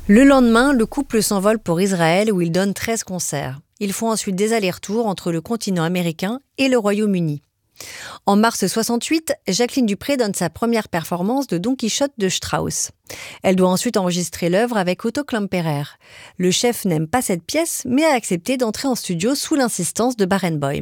Le lendemain, le couple s'envole pour Israël où ils donnent 13 concerts. Ils font ensuite des allers-retours entre le continent américain et le Royaume-Uni. En mars 68, Jacqueline Dupré donne sa première performance de Don Quichotte de Strauss. Elle doit ensuite enregistrer l'œuvre avec Otto Klemperer. Le chef n'aime pas cette pièce, mais a accepté d'entrer en studio sous l'insistance de Barenboim.